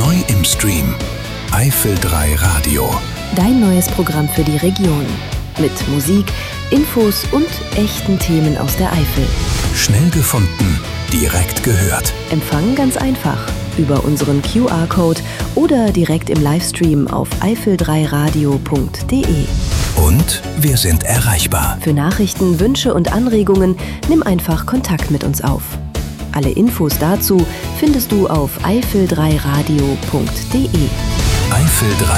Neu im Stream. Eifel 3 Radio. Dein neues Programm für die Region. Mit Musik, Infos und echten Themen aus der Eifel. Schnell gefunden, direkt gehört. Empfangen ganz einfach. Über unseren QR-Code oder direkt im Livestream auf eifel3radio.de. Und wir sind erreichbar. Für Nachrichten, Wünsche und Anregungen nimm einfach Kontakt mit uns auf. Alle Infos dazu findest du auf eifel3radio.de. Eifel 3